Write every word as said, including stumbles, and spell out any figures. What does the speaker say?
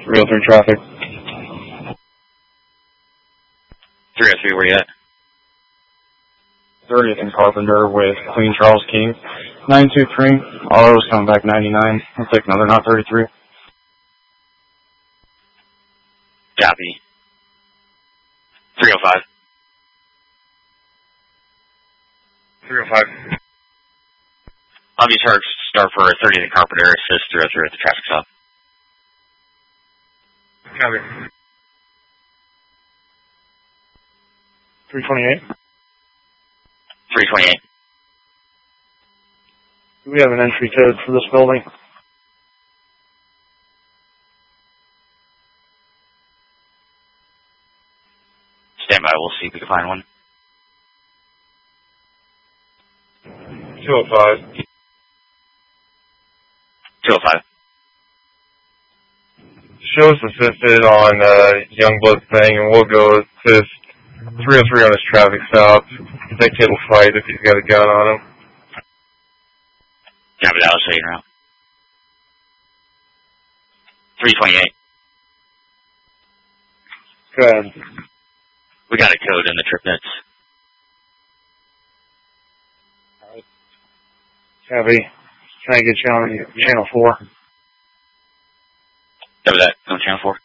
three oh three traffic. three oh three, where you at? thirtieth and Carpenter with Queen Charles King. nine two three, Autos coming back ninety-nine. I'll take another knot thirty-three. Copy. three oh five. three oh five. I'll be charged start for thirtieth and Carpenter, assist three oh three at the traffic stop. Copy. three twenty-eight. three twenty-eight. Do we have an entry code for this building? Stand by, we'll see if we can find one. two oh five. two oh five. Show us assisted on uh, Youngblood's thing, and we'll go assist three oh three on his traffic stop. That kid will fight if he's got a gun on him. Copy that, I'll show you now. three twenty-eight. Go ahead. We got a code in the trip nets. Copy. Can I get you on channel four? That was that, on channel four.